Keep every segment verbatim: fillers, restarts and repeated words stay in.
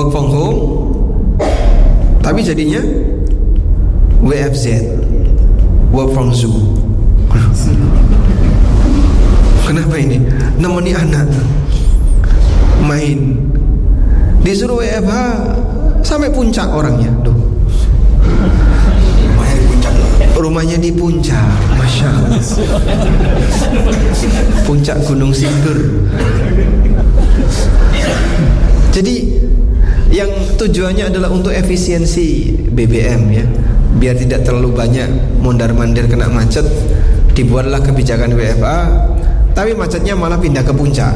work from home, tapi jadinya W F Z, work from zoo. Kenapa ini? Nemeni anak main, disuruh W F H sampai puncak orangnya. Duh, rumahnya di puncak, masya Allah, puncak Gunung Sindur. Jadi yang tujuannya adalah untuk efisiensi B B M ya, biar tidak terlalu banyak mondar-mandir kena macet, dibuatlah kebijakan W F A, tapi macetnya malah pindah ke puncak.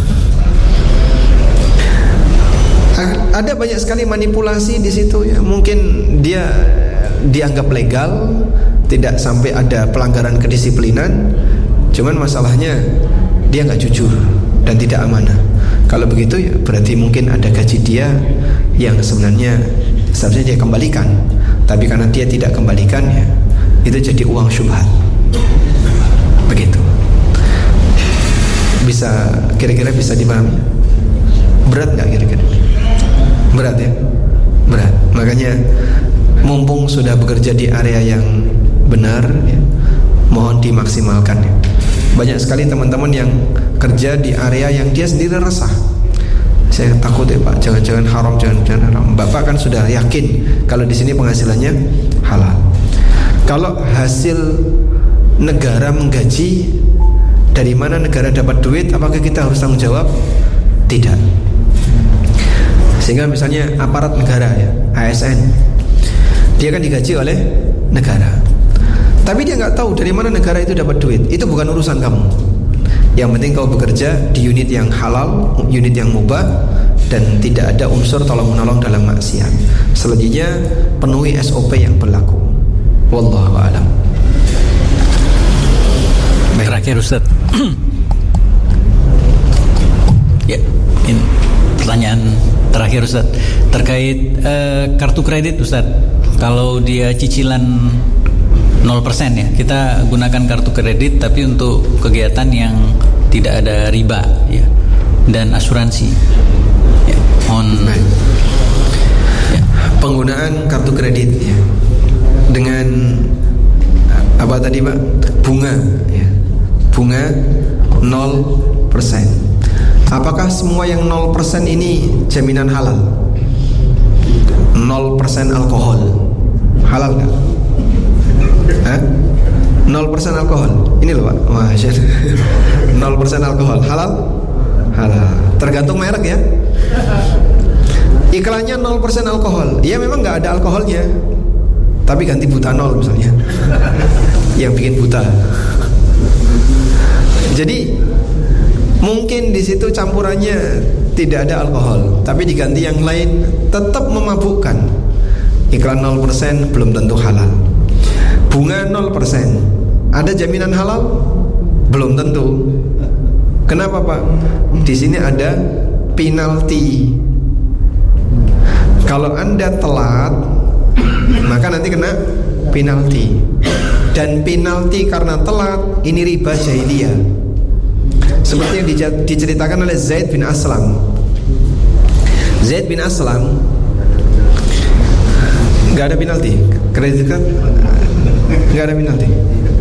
Ada banyak sekali manipulasi di situ ya. Mungkin dia dianggap legal, tidak sampai ada pelanggaran kedisiplinan, cuman masalahnya dia nggak jujur dan tidak amanah. Kalau begitu ya berarti mungkin ada gaji dia yang sebenarnya seharusnya dia kembalikan, tapi karena dia tidak kembalikan ya itu jadi uang syubhat. Begitu. Bisa kira-kira bisa dipahami? Berat nggak kira-kira? Berat ya? Berat. Makanya mumpung sudah bekerja di area yang benar ya, mohon dimaksimalkan ya. Banyak sekali teman-teman yang kerja di area yang dia sendiri resah. Saya takut ya Pak, jangan-jangan haram, jangan-jangan haram. Bapak kan sudah yakin kalau di sini penghasilannya halal. Kalau hasil negara menggaji, dari mana negara dapat duit, apakah kita harus tanggung jawab? Tidak. Sehingga misalnya aparat negara ya, A S N, dia kan digaji oleh negara, tapi dia nggak tahu dari mana negara itu dapat duit. Itu bukan urusan kamu. Yang penting kau bekerja di unit yang halal, unit yang mubah, dan tidak ada unsur tolong-menolong dalam maksiat. Selanjutnya penuhi S O P yang berlaku. Wallahu a'lam. Terakhir Ustaz. Ya, ini pertanyaan terakhir Ustaz terkait uh, kartu kredit Ustaz. Kalau dia cicilan nol persen ya, kita gunakan kartu kredit tapi untuk kegiatan yang tidak ada riba ya, dan asuransi ya, on ya. Penggunaan kartu kredit ya, dengan apa tadi Pak? Bunga ya. Bunga nol persen. Apakah semua yang nol persen ini jaminan halal? nol persen alkohol halal nggak? Hah? nol persen alkohol. Ini loh Pak. Masya Allah. nol persen alkohol halal? Halal. Tergantung merek ya. Iklannya nol persen alkohol. Ya memang nggak ada alkoholnya, tapi ganti butanol misalnya. Yang bikin buta. Jadi mungkin di situ campurannya tidak ada alkohol, tapi diganti yang lain, tetap memabukkan. Iklan nol persen belum tentu halal. Bunga nol persen, ada jaminan halal? Belum tentu. Kenapa Pak? Di sini ada penalti. Kalau Anda telat, maka nanti kena penalti. Dan penalti karena telat ini riba jahiliyah. Seperti yang diceritakan oleh Zaid bin Aslam. Zaid bin Aslam nggak ada penalti, kredit kan? Nggak ada penalti.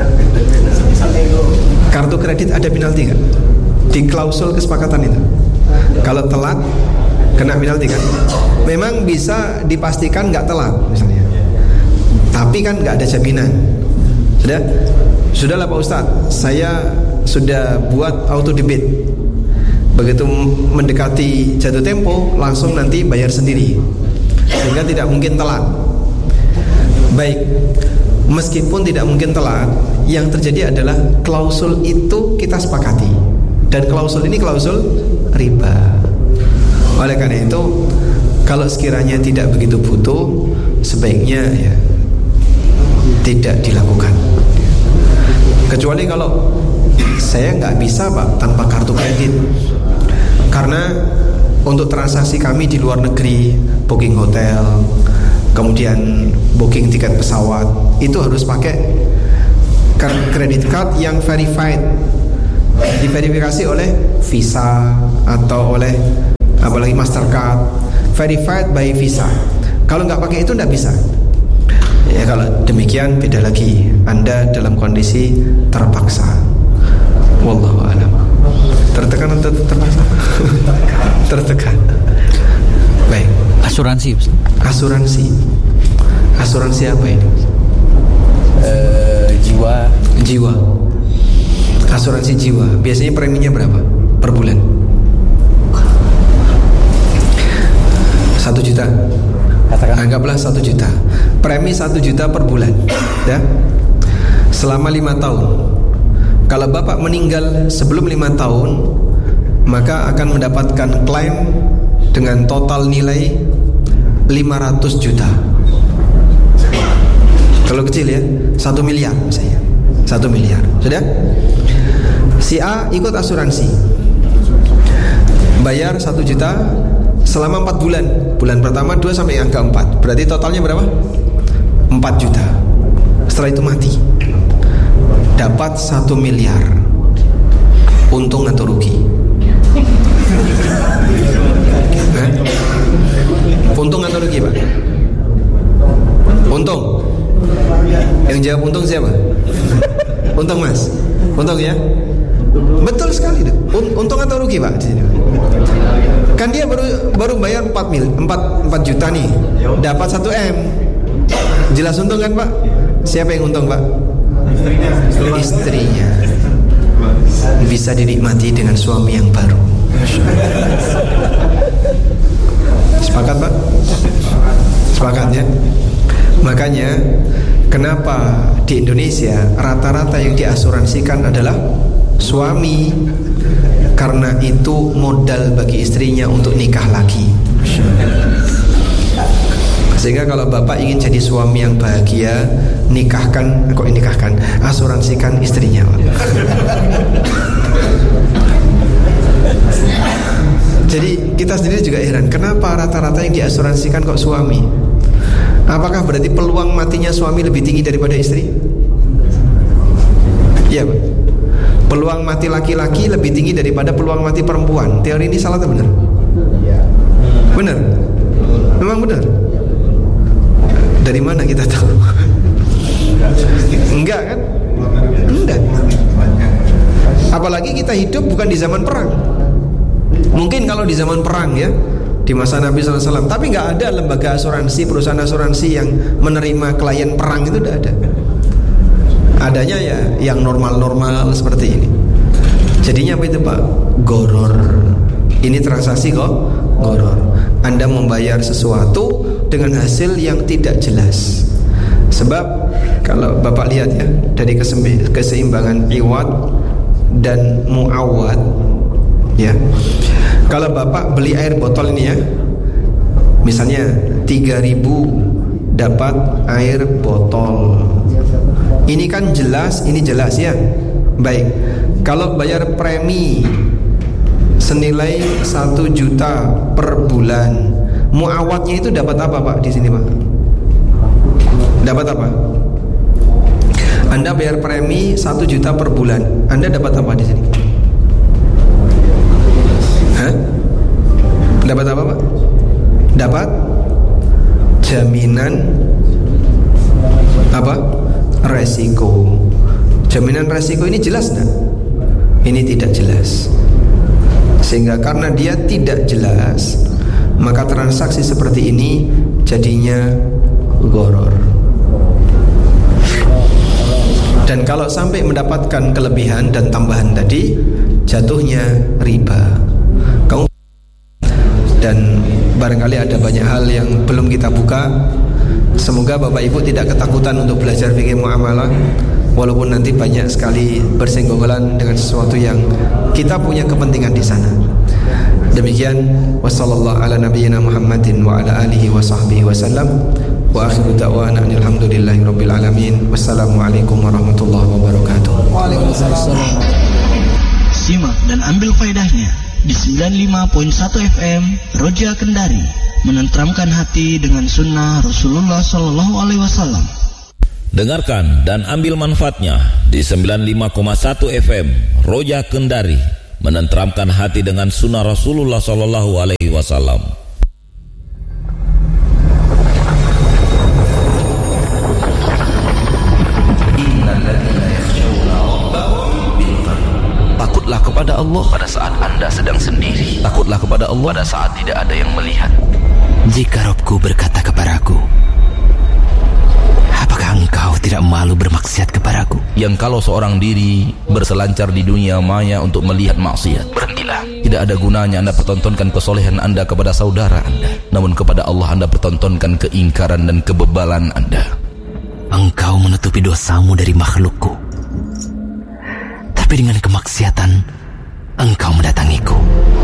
Kartu kredit ada penalti nggak? Di klausul kesepakatan itu, kalau telat kena penalti kan? Memang bisa dipastikan nggak telat misalnya, tapi kan nggak ada jaminan. Sudah, sudahlah Pak Ustadz, saya sudah buat auto debit. Begitu mendekati jatuh tempo, langsung nanti bayar sendiri, sehingga tidak mungkin telat. Baik, meskipun tidak mungkin telat, yang terjadi adalah klausul itu kita sepakati, dan klausul ini klausul riba. Oleh karena itu, kalau sekiranya tidak begitu butuh, sebaiknya ya tidak dilakukan. Kecuali kalau saya nggak bisa Pak tanpa kartu kredit, karena untuk transaksi kami di luar negeri, booking hotel, kemudian booking tiket pesawat, itu harus pakai kredit card yang verified, diverifikasi oleh Visa atau oleh apalagi Mastercard, verified by visa. Kalau nggak pakai itu nggak bisa. Ya kalau demikian beda lagi. Anda dalam kondisi terpaksa. Wallahu a'lam. Tertekan atau terpaksa? Tertekan. Baik. Asuransi. Asuransi. Asuransi apa ini? Uh, jiwa. Jiwa. Asuransi jiwa. Biasanya preminya berapa per bulan? Satu juta. Katakan. Anggaplah satu juta. Premi satu juta per bulan, ya. Selama lima tahun. Kalau bapak meninggal sebelum lima tahun, maka akan mendapatkan klaim dengan total nilai lima ratus juta. Kalau kecil ya, satu miliar misalnya, satu miliar. Sudah? Si A ikut asuransi, bayar satu juta selama empat bulan. Bulan pertama dua sampai yang keempat. Berarti totalnya berapa? Empat juta. Setelah itu mati, dapat satu miliar. Untung atau rugi? Hah? Untung atau rugi, Pak? Untung. Yang jawab untung siapa? Untung, Mas. Untung ya? Betul sekali tuh. Untung atau rugi, Pak? Kan dia baru baru bayar empat mil, empat juta nih. Dapat satu M. Jelas untung kan, Pak? Siapa yang untung, Pak? Istrinya. Istrinya. Bisa dinikmati dengan suami yang baru. Sepakat, Pak? Sepakat ya? Makanya kenapa di Indonesia rata-rata yang diasuransikan adalah suami, karena itu modal bagi istrinya untuk nikah lagi. Sehingga kalau bapak ingin jadi suami yang bahagia, nikahkan, kok nikahkan, asuransikan istrinya, Pak. Jadi kita sendiri juga heran, kenapa rata-rata yang diasuransikan kok suami? Apakah berarti peluang matinya suami lebih tinggi daripada istri? Iya, Pak. Peluang mati laki-laki lebih tinggi daripada peluang mati perempuan. Teori ini salah atau benar? Benar. Memang benar. Dari mana kita tahu? Enggak kan? Enggak. Apalagi kita hidup bukan di zaman perang. Mungkin kalau di zaman perang ya, di masa Nabi shallallahu alaihi wasallam, tapi nggak ada lembaga asuransi, perusahaan asuransi yang menerima klien perang, itu tidak ada. Adanya ya yang normal-normal seperti ini. Jadinya apa itu, Pak? Goror. Ini transaksi kok goror. Anda membayar sesuatu dengan hasil yang tidak jelas. Sebab kalau Bapak lihat ya, dari keseimbangan iwad dan muawad ya. Kalau Bapak beli air botol ini ya, misalnya tiga ribu dapat air botol. Ini kan jelas, ini jelas ya. Baik. Kalau bayar premi senilai satu juta per bulan, muawadnya itu dapat apa, Pak, di sini, Pak? Dapat apa? Anda bayar premi satu juta per bulan, Anda dapat apa di sini? Hah? Dapat apa, Pak? Dapat jaminan apa? Resiko. Jaminan resiko ini jelas enggak? Ini tidak jelas. Sehingga karena dia tidak jelas, maka transaksi seperti ini jadinya gharar. Dan kalau sampai mendapatkan kelebihan dan tambahan tadi, jatuhnya riba. Kamu dan barangkali ada banyak hal yang belum kita buka. Semoga Bapak Ibu tidak ketakutan untuk belajar fikih muamalah, walaupun nanti banyak sekali bersenggolan dengan sesuatu yang kita punya kepentingan di sana. Demikian, wassallallahu ala nabiyyina Muhammadin wa ala alihi wa sahbihi wasallam. Wa akhiru da'wana alhamdulillahi rabbil alamin. Wassalamualaikum warahmatullahi wabarakatuh. Waalaikumsalam. Simak dan ambil faedahnya di sembilan puluh lima koma satu F M Roja Kendari, menenteramkan hati dengan sunnah Rasulullah Sallallahu Alaihi Wasallam. Dengarkan dan ambil manfaatnya di sembilan puluh lima koma satu F M Roja Kendari, menenteramkan hati dengan sunnah Rasulullah Sallallahu Alaihi Wasallam. kepada Allah pada saat Anda sedang sendiri. Takutlah kepada Allah pada saat tidak ada yang melihat. Jika Robku berkata kepadaku, apakah engkau tidak malu bermaksiat kepadaku? Yang kalau seorang diri berselancar di dunia maya untuk melihat maksiat, berhentilah. Tidak ada gunanya Anda pertontonkan kesolehan Anda kepada saudara Anda, namun kepada Allah Anda pertontonkan keingkaran dan kebebalan Anda. Engkau menutupi dosamu dari makhlukku, tapi dengan kemaksiatan engkau mendatangiku.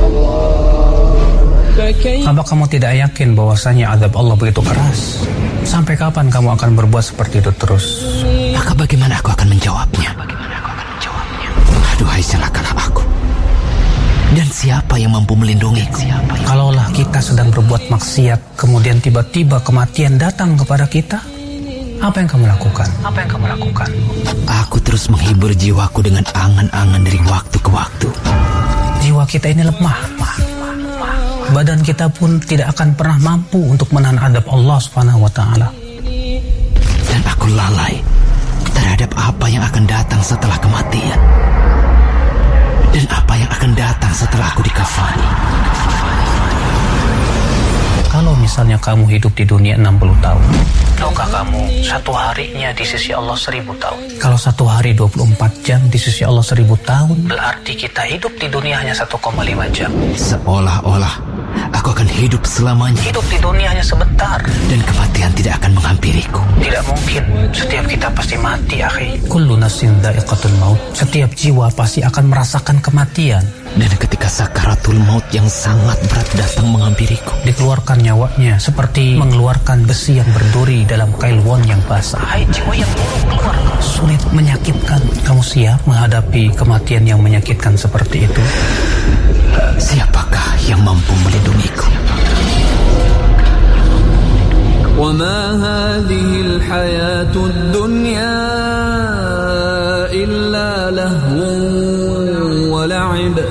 Apa kamu tidak yakin bahwasanya azab Allah begitu keras? Sampai kapan kamu akan berbuat seperti itu terus? Maka bagaimana aku akan menjawabnya? Aduhai, celakalah aku. Dan siapa yang mampu melindungiku? Kalaulah kita sedang berbuat maksiat, kemudian tiba-tiba kematian datang kepada kita, apa yang kamu lakukan? Apa yang kamu lakukan? Aku terus menghibur jiwaku dengan angan-angan dari waktu ke waktu. Jiwa kita ini lemah. Badan kita pun tidak akan pernah mampu untuk menahan adab Allah Subhanahu wa taala. Dan aku lalai terhadap apa yang akan datang setelah kematian. Dan apa yang akan datang setelah aku dikafani. Kalau misalnya kamu hidup di dunia enam puluh tahun, tahukah kamu satu harinya di sisi Allah seribu tahun? Kalau satu hari dua puluh empat jam di sisi Allah seribu tahun, berarti kita hidup di dunia hanya satu koma lima jam. Seolah-olah aku akan hidup selamanya. Hidup di dunia hanya sebentar. Dan kematian tidak akan menghampiriku. Tidak mungkin. Setiap kita pasti mati, akhi. Kullu nafsin dha'iqatul maut. Setiap jiwa pasti akan merasakan kematian. Dan ketika sakaratul maut yang sangat berat datang menghampiriku, dikeluarkan nyawanya seperti mengeluarkan besi yang berduri dalam kail won yang basah. Hai jiwa yang buruk, keluar. Sulit, menyakitkan. Kamu siap menghadapi kematian yang menyakitkan seperti itu? Siapakah yang mampu melindungiku? وَمَا هَذِهِ الْحَيَاةُ الدُّنْيَا